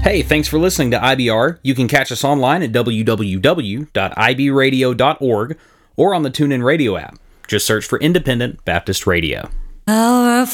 Hey, thanks for listening to IBR. You can catch us online at www.ibradio.org or on the TuneIn Radio app. Just search for Independent Baptist Radio. Our